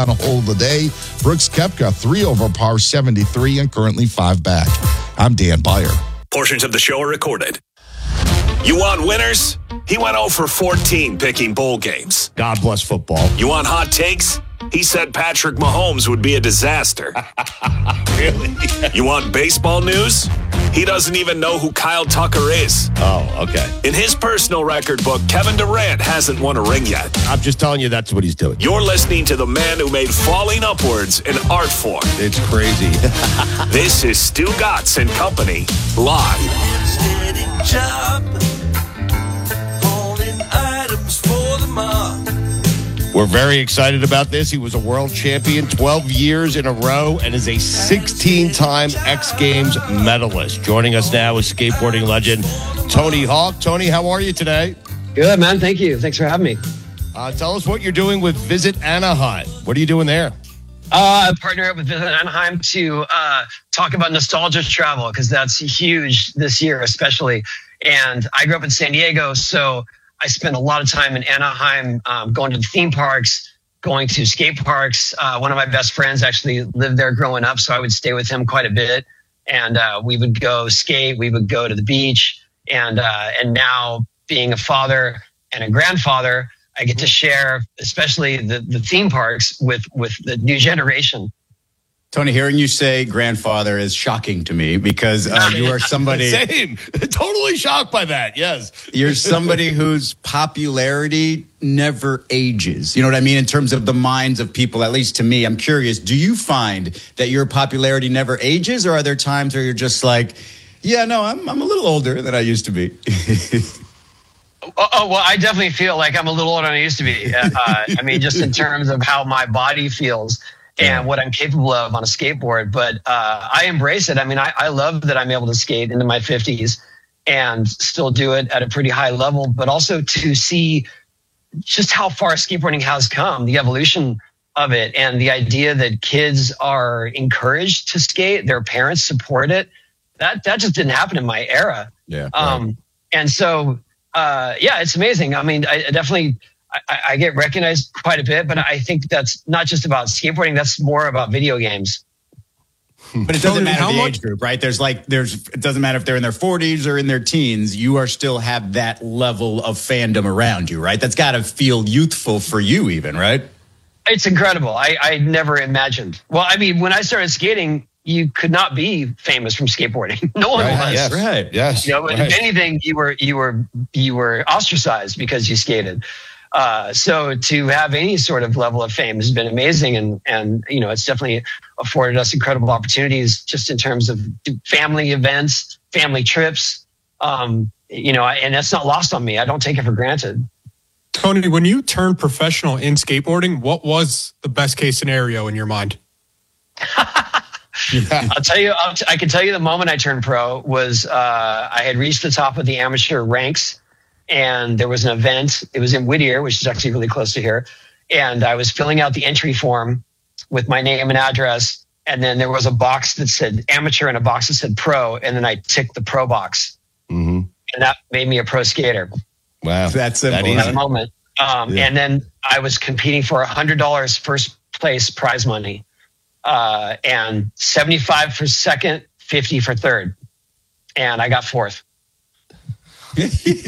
on a hole today. Brooks Koepka, 3 over par 73 and currently 5 back. I'm Dan Beyer. Portions of the show are recorded. You want winners? He went 0 for 14 picking bowl games. God bless football. You want hot takes? He said Patrick Mahomes would be a disaster. Really? You want baseball news? He doesn't even know who Kyle Tucker is. Oh, okay. In his personal record book, Kevin Durant hasn't won a ring yet. I'm just telling you that's what he's doing. You're listening to the man who made falling upwards an art form. It's crazy. This is Stu Gatz and Company, live. Steady job, holding items for the mob. We're very excited about this. He was a world champion 12 years in a row and is a 16-time X Games medalist. Joining us now is skateboarding legend Tony Hawk. Tony, how are you today? Good, man. Thank you. Thanks for having me. Tell us what you're doing with Visit Anaheim. What are you doing there? I partner up with Visit Anaheim to talk about nostalgia travel because that's huge this year, especially. And I grew up in San Diego, so I spent a lot of time in Anaheim, going to the theme parks, going to skate parks. One of my best friends actually lived there growing up, so I would stay with him quite a bit. And we would go skate. We would go to the beach. And now being a father and a grandfather, I get to share, especially the theme parks with the new generation. Tony, hearing you say grandfather is shocking to me because you are somebody... Same. Totally shocked by that, yes. You're somebody whose popularity never ages. You know what I mean? In terms of the minds of people, at least to me, I'm curious, do you find that your popularity never ages, or are there times where you're just like, yeah, no, I'm a little older than I used to be? Oh, well, I definitely feel like I'm a little older than I used to be. I mean, just in terms of how my body feels and what I'm capable of on a skateboard. But I embrace it. I mean, I love that I'm able to skate into my 50s and still do it at a pretty high level, but also to see just how far skateboarding has come, the evolution of it, and the idea that kids are encouraged to skate, their parents support it. That just didn't happen in my era. Yeah. And so, it's amazing. I mean, I definitely... I get recognized quite a bit, but I think that's not just about skateboarding. That's more about video games. But it doesn't matter the age group, right? It doesn't matter if they're in their 40s or in their teens. You are still have that level of fandom around you, right? That's got to feel youthful for you even, right? It's incredible. I never imagined. Well, I mean, when I started skating, you could not be famous from skateboarding. No one was. Yes, right. Yes. You know, if anything, you were ostracized because you skated. So to have any sort of level of fame has been amazing. And, you know, it's definitely afforded us incredible opportunities just in terms of family events, family trips, you know, and that's not lost on me. I don't take it for granted. Tony, when you turned professional in skateboarding, what was the best case scenario in your mind? I'll tell you, I can tell you the moment I turned pro was, I had reached the top of the amateur ranks. And there was an event. It was in Whittier, which is actually really close to here. And I was filling out the entry form with my name and address. And then there was a box that said amateur and a box that said pro. And then I ticked the pro box. Mm-hmm. And that made me a pro skater. Wow. That's simple. That moment. And then I was competing for $100 first place prize money. And 75 for second, 50 for third. And I got fourth. So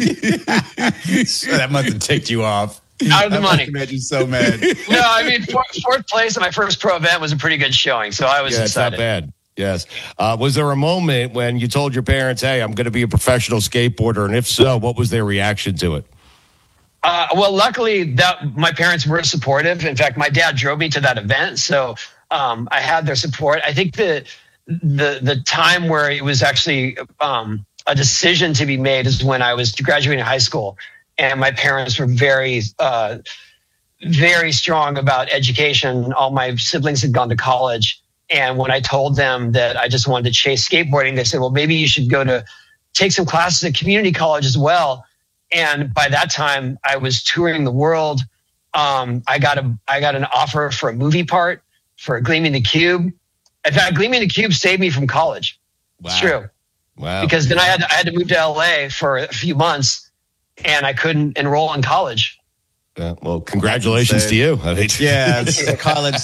that must have ticked you off. Out of the money. Made you so mad. No, I mean, fourth place in my first pro event was a pretty good showing, so I was excited. It's not bad. Yes. Was there a moment when you told your parents, hey, I'm going to be a professional skateboarder? And if so, what was their reaction to it? Well, luckily, my parents were supportive. In fact, my dad drove me to that event, so I had their support. I think the time where it was actually a decision to be made is when I was graduating high school, and my parents were very, very strong about education. All my siblings had gone to college. And when I told them that I just wanted to chase skateboarding, they said, well, maybe you should take some classes at community college as well. And by that time I was touring the world. I got an offer for a movie part for Gleaming the Cube. In fact, Gleaming the Cube saved me from college. Wow. It's true. Wow. Because then I had to move to LA for a few months and I couldn't enroll in college. Well, congratulations to you. Yeah, it's college